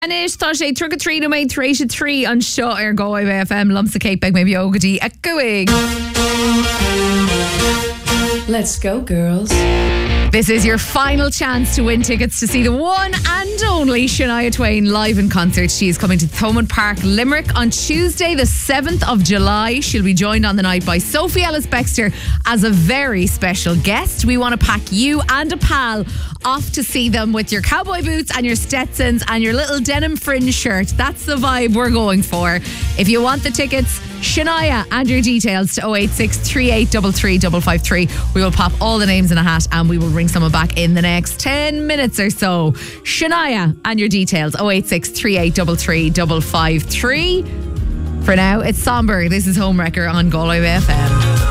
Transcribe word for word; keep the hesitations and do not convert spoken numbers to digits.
And it tá sé tru trí no méid éis trí an seo ar Go F M lumsa Kate bag maybe ogadí a going. Let's go, girls. This is your final chance to win tickets to see the one and only Shania Twain live in concert. She is coming to Thomond Park, Limerick on Tuesday the seventh of July. She'll be joined on the night by Sophie Ellis-Bextor as a very special guest. We want to pack you and a pal off to see them with your cowboy boots and your Stetsons and your little denim fringe shirt. That's the vibe we're going for. If you want the tickets, Shania and your details to oh eight six, three eight three three five five three. We will pop all the names in a hat and we will ring someone back in the next ten minutes or so. Shania and your details oh eight six, three eight three three five five three. For now, it's Somber. This is Homewrecker on Galway F M.